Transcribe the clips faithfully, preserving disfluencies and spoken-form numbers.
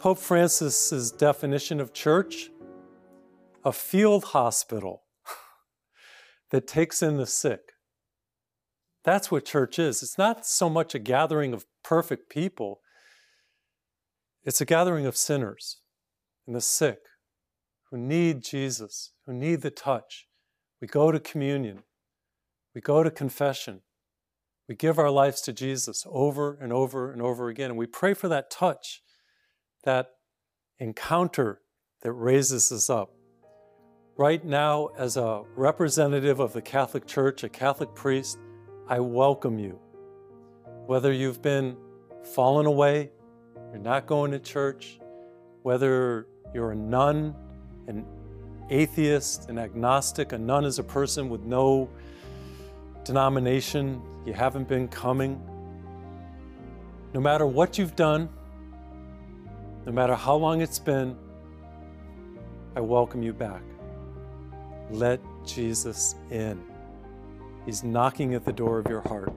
Pope Francis's definition of church? A field hospital that takes in the sick. That's what church is. It's not so much a gathering of perfect people. It's a gathering of sinners and the sick who need Jesus, who need the touch. We go to communion. We go to confession. We give our lives to Jesus over and over and over again. And we pray for that touch, that encounter that raises us up. Right now, as a representative of the Catholic Church, a Catholic priest, I welcome you. Whether you've been fallen away, you're not going to church, whether you're a nun, an atheist, an agnostic, a nun is a person with no denomination, you haven't been coming. No matter what you've done, no matter how long it's been, I welcome you back. Let Jesus in. He's knocking at the door of your heart.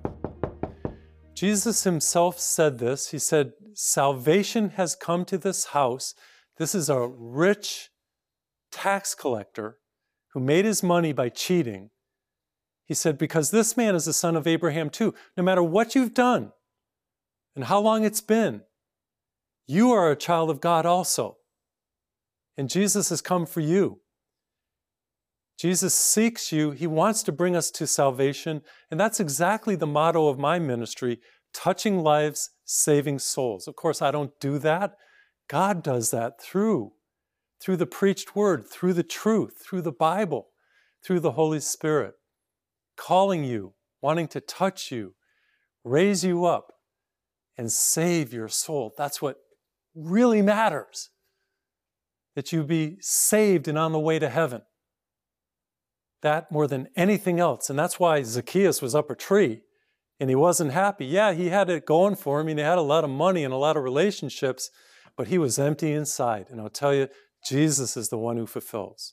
Jesus himself said this. He said, salvation has come to this house. This is a rich tax collector who made his money by cheating. He said, because this man is the son of Abraham too. No matter what you've done and how long it's been, you are a child of God also. And Jesus has come for you. Jesus seeks you. He wants to bring us to salvation. And that's exactly the motto of my ministry, touching lives, saving souls. Of course, I don't do that. God does that through, through the preached word, through the truth, through the Bible, through the Holy Spirit, calling you, wanting to touch you, raise you up, and save your soul. That's what really matters, that you be saved and on the way to heaven. That more than anything else. And that's why Zacchaeus was up a tree and he wasn't happy. Yeah, he had it going for him and he had a lot of money and a lot of relationships, but he was empty inside. And I'll tell you, Jesus is the one who fulfills.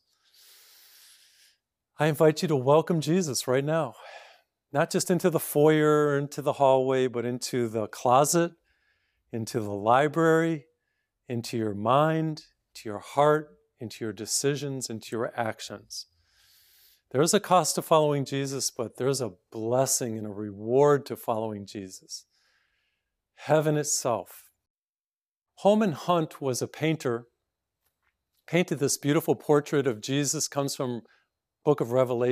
I invite you to welcome Jesus right now, not just into the foyer or into the hallway, but into the closet, into the library, into your mind, to your heart, into your decisions, into your actions. There's a cost to following Jesus, but there's a blessing and a reward to following Jesus. Heaven itself. Holman Hunt was a painter, painted this beautiful portrait of Jesus, comes from Book of Revelation.